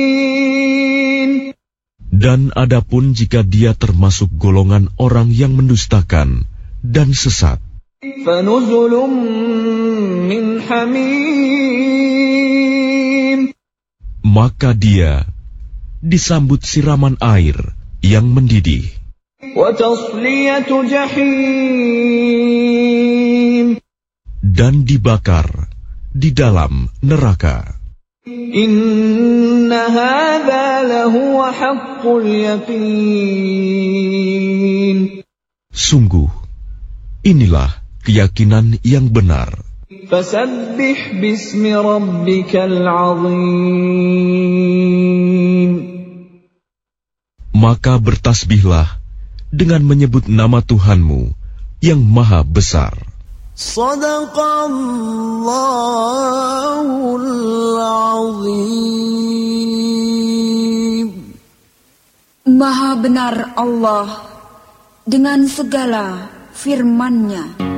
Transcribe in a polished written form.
Dan adapun jika dia termasuk golongan orang yang mendustakan dan sesat, فَنُزُلٌ مِّنْ حَمِيمٍ, maka dia disambut siraman air yang mendidih, وَتَصْلِيَةُ جَحِيمٍ, dan dibakar di dalam neraka. إِنَّ هَذَا لَهُوَ حَقُّ الْيَقِينِ. Sungguh, inilah keyakinan yang benar. فَسَبِّحْ بِاسْمِ رَبِّكَ الْعَظِيمِ. Maka bertasbihlah dengan menyebut nama Tuhanmu yang maha besar. Shadaqallahul azim. Maha benar Allah dengan segala firman-Nya.